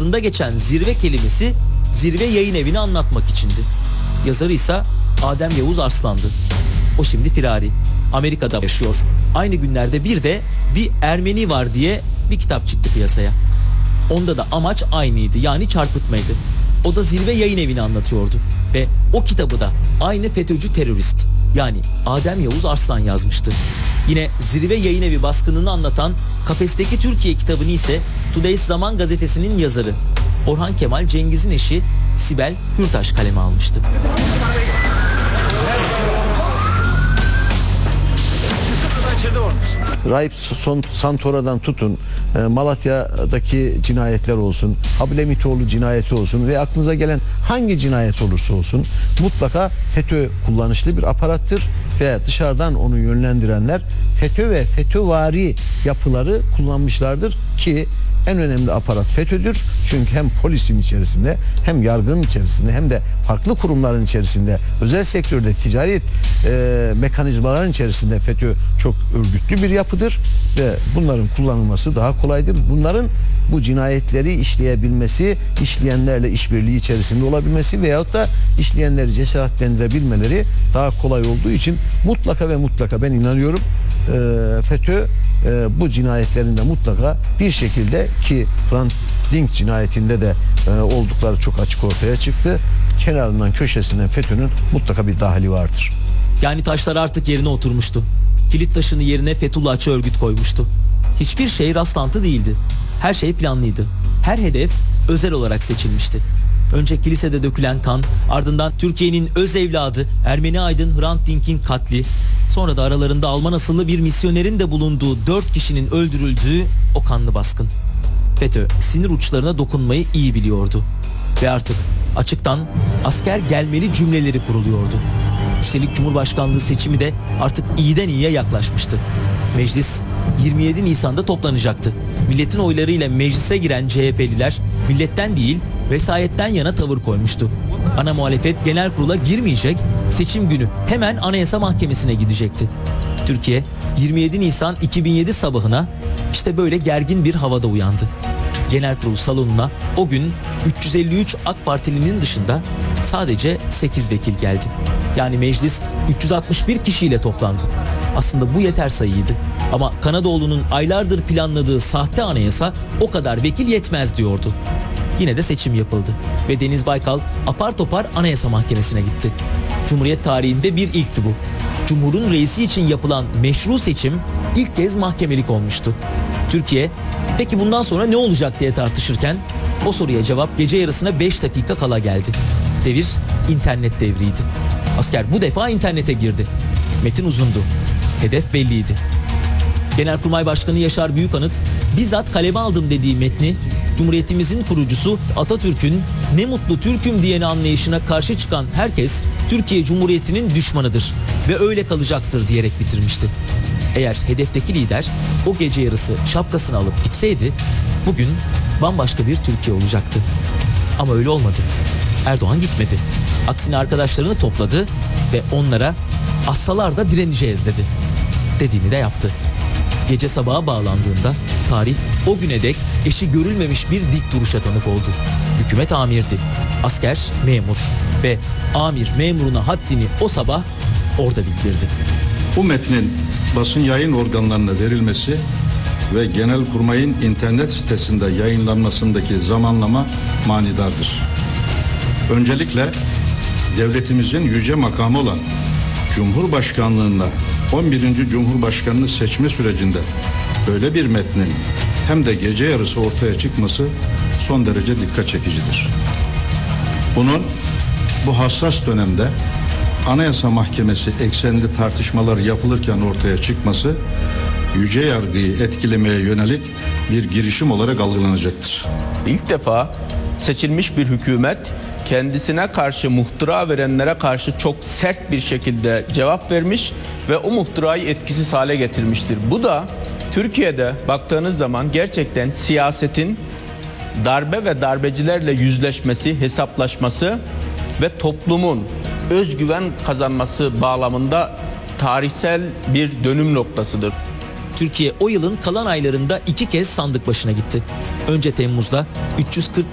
adında geçen zirve kelimesi Zirve Yayın Evi'ni anlatmak içindi. Yazarı ise Adem Yavuz Arslan'dı. O şimdi firari. Amerika'da yaşıyor. Aynı günlerde bir de Bir Ermeni Var diye bir kitap çıktı piyasaya. Onda da amaç aynıydı, yani çarpıtmaydı. O da Zirve Yayın Evi'ni anlatıyordu. Ve o kitabı da aynı FETÖ'cü terörist, yani Adem Yavuz Arslan yazmıştı. Yine Zirve Yayın Evi baskınını anlatan Kafesteki Türkiye kitabını ise Today's Zaman gazetesinin yazarı Orhan Kemal Cengiz'in eşi Sibel Hürtaş kaleme almıştı. Rahip Santora'dan tutun, Malatya'daki cinayetler olsun, Hablemitoğlu cinayeti olsun ve aklınıza gelen hangi cinayet olursa olsun mutlaka FETÖ kullanışlı bir aparattır ve dışarıdan onu yönlendirenler FETÖ ve FETÖvari yapıları kullanmışlardır ki en önemli aparat FETÖ'dür. Çünkü hem polisin içerisinde hem yargının içerisinde hem de farklı kurumların içerisinde özel sektörde ticari mekanizmaların içerisinde FETÖ çok örgütlü bir yapıdır ve bunların kullanılması daha kolaydır. Bunların bu cinayetleri işleyebilmesi, işleyenlerle işbirliği içerisinde olabilmesi veyahut da işleyenleri cesaretlendirebilmeleri daha kolay olduğu için mutlaka ve mutlaka ben inanıyorum FETÖ bu cinayetlerinde mutlaka bir şekilde, ki Hrant Dink cinayetinde de oldukları çok açık ortaya çıktı, kenarından köşesinden FETÖ'nün mutlaka bir dahili vardır. Yani taşlar artık yerine oturmuştu. Kilit taşını yerine Fethullahçı örgüt koymuştu. Hiçbir şey rastlantı değildi. Her şey planlıydı. Her hedef özel olarak seçilmişti. Önce kilisede dökülen kan, ardından Türkiye'nin öz evladı Ermeni aydın Hrant Dink'in katli, sonra da aralarında Alman asıllı bir misyonerin de bulunduğu 4 kişinin öldürüldüğü o kanlı baskın. FETÖ sinir uçlarına dokunmayı iyi biliyordu. Ve artık açıktan asker gelmeli cümleleri kuruluyordu. Üstelik Cumhurbaşkanlığı seçimi de artık iyiden iyiye yaklaşmıştı. Meclis 27 Nisan'da toplanacaktı. Milletin oylarıyla meclise giren CHP'liler milletten değil vesayetten yana tavır koymuştu. Ana muhalefet genel kurula girmeyecek, seçim günü hemen Anayasa Mahkemesi'ne gidecekti. Türkiye 27 Nisan 2007 sabahına işte böyle gergin bir havada uyandı. Genel kurul salonuna o gün 353 AK Partilinin dışında sadece 8 vekil geldi. Yani meclis 361 kişiyle toplandı. Aslında bu yeter sayıydı. Ama Kanadoğlu'nun aylardır planladığı sahte anayasa o kadar vekil yetmez diyordu. Yine de seçim yapıldı ve Deniz Baykal apar topar Anayasa Mahkemesi'ne gitti. Cumhuriyet tarihinde bir ilkti bu. Cumhur'un reisi için yapılan meşru seçim ilk kez mahkemelik olmuştu. Türkiye peki bundan sonra ne olacak diye tartışırken o soruya cevap gece yarısına 5 dakika kala geldi. Devir internet devriydi. Asker bu defa internete girdi. Metin uzundu. Hedef belliydi. Genelkurmay Başkanı Yaşar Büyükanıt bizzat kaleme aldım dediği metni Cumhuriyetimizin kurucusu Atatürk'ün ne mutlu Türk'üm diyeni anlayışına karşı çıkan herkes Türkiye Cumhuriyeti'nin düşmanıdır ve öyle kalacaktır diyerek bitirmişti. Eğer hedefteki lider o gece yarısı şapkasını alıp gitseydi bugün bambaşka bir Türkiye olacaktı. Ama öyle olmadı. Erdoğan gitmedi. Aksine arkadaşlarını topladı ve onlara assalar da direneceğiz dedi. Dediğini de yaptı. Gece sabaha bağlandığında tarih o güne dek eşi görülmemiş bir dik duruşa tanık oldu. Hükümet amirdi, asker memur ve amir memuruna haddini o sabah orada bildirdi. Bu metnin basın yayın organlarına verilmesi ve Genelkurmay'ın internet sitesinde yayınlanmasındaki zamanlama manidardır. Öncelikle devletimizin yüce makamı olan Cumhurbaşkanlığına 11. Cumhurbaşkanını seçme sürecinde böyle bir metnin hem de gece yarısı ortaya çıkması son derece dikkat çekicidir. Bunun bu hassas dönemde Anayasa Mahkemesi eksenli tartışmalar yapılırken ortaya çıkması yüce yargıyı etkilemeye yönelik bir girişim olarak algılanacaktır. İlk defa seçilmiş bir hükümet kendisine karşı muhtıra verenlere karşı çok sert bir şekilde cevap vermiş ve o muhtırayı etkisiz hale getirmiştir. Bu da Türkiye'de baktığınız zaman gerçekten siyasetin darbe ve darbecilerle yüzleşmesi, hesaplaşması ve toplumun özgüven kazanması bağlamında tarihsel bir dönüm noktasıdır. Türkiye o yılın kalan aylarında 2 kez sandık başına gitti. Önce Temmuz'da 340